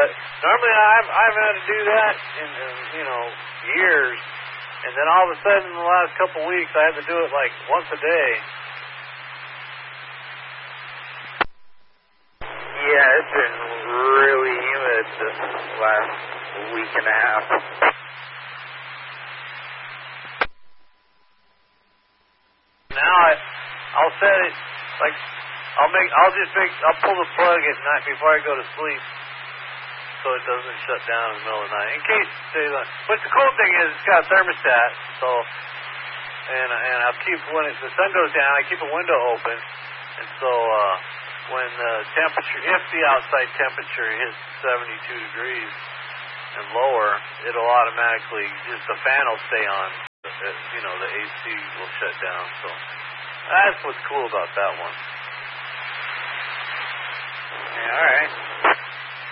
But normally I haven't had to do that in years. And then all of a sudden, in the last couple weeks, I had to do it like once a day. Yeah, it's been really humid this last week and a half. Now I'll set it like I'll pull the plug at night before I go to sleep, so it doesn't shut down in the middle of the night. In case it stays on. But the cool thing is it's got a thermostat, so and I'll keep when the sun goes down, I keep a window open, and so when the temperature, if the outside temperature hits 72 degrees and lower, it'll automatically the fan will stay on. The AC will shut down. So that's what's cool about that one.